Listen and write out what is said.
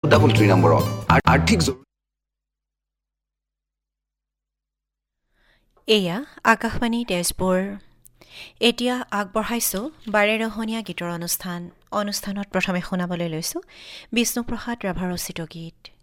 3 নম্বৰত আৰ্থিক এয়া আকাশবাণী তেজপুৰ। এতিয়া আগবঢ়াইছোঁ বাৰেৰহণীয়া গীতৰ অনুষ্ঠানত প্ৰথমে শুনাবলৈ লৈছোঁ বিষ্ণুপ্ৰসাদ ৰাভা ৰচিত গীত।